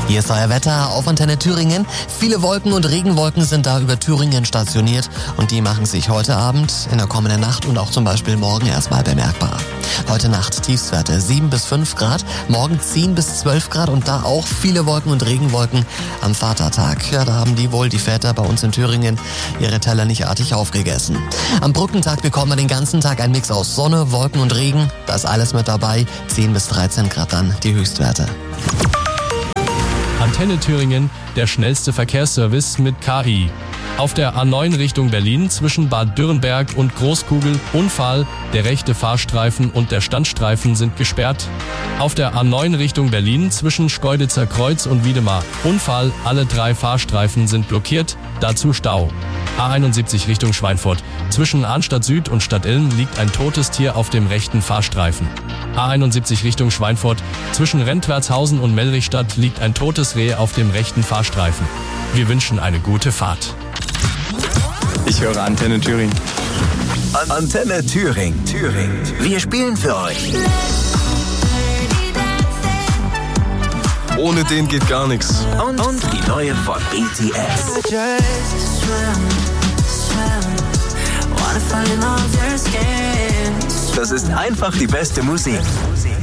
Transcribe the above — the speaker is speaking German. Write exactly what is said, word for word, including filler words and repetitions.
Hier ist euer Wetter auf Antenne Thüringen. Viele Wolken und Regenwolken sind da über Thüringen stationiert und die machen sich heute Abend, in der kommenden Nacht und auch zum Beispiel morgen erstmal bemerkbar. Heute Nacht Tiefstwerte sieben bis fünf Grad, morgen zehn bis zwölf Grad und da auch viele Wolken und Regenwolken am Vatertag. Ja, da haben die wohl, die Väter bei uns in Thüringen, ihre Teller nicht artig aufgegessen. Am Brückentag bekommen wir den ganzen Tag einen Mix aus Sonne, Wolken und Regen. Da ist alles mit dabei, zehn bis dreizehn Grad dann die Höchstwerte. Antenne Thüringen, der schnellste Verkehrsservice mit K I. Auf der A neun Richtung Berlin zwischen Bad Dürrenberg und Großkugel Unfall, der rechte Fahrstreifen und der Standstreifen sind gesperrt. Auf der A neun Richtung Berlin zwischen Schkeuditzer Kreuz und Wiedemar Unfall, alle drei Fahrstreifen sind blockiert, dazu Stau. A einundsiebzig Richtung Schweinfurt. Zwischen Arnstadt Süd und Stadtillen liegt ein totes Tier auf dem rechten Fahrstreifen. A einundsiebzig Richtung Schweinfurt. Zwischen Rentwertshausen und Mellrichstadt liegt ein totes Reh auf dem rechten Fahrstreifen. Wir wünschen eine gute Fahrt. Ich höre Antenne Thüringen. Antenne Thüringen. Thüringen. Wir spielen für euch. Ohne den geht gar nichts. Und, und die neue von B T S. Das ist einfach die beste Musik.